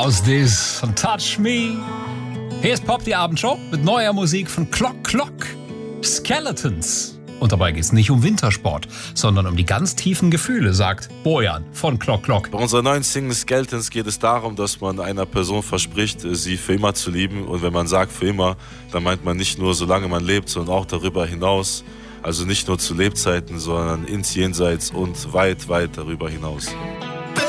How's this? Und Touch Me. Hier ist Pop, die Abendshow mit neuer Musik von Clock Clock. Skeletons. Und dabei geht es nicht um Wintersport, sondern um die ganz tiefen Gefühle, sagt Bojan von Clock Clock. Bei unserer neuen Single Skeletons geht es darum, dass man einer Person verspricht, sie für immer zu lieben. Und wenn man sagt für immer, dann meint man nicht nur, solange man lebt, sondern auch darüber hinaus. Also nicht nur zu Lebzeiten, sondern ins Jenseits und weit, weit darüber hinaus.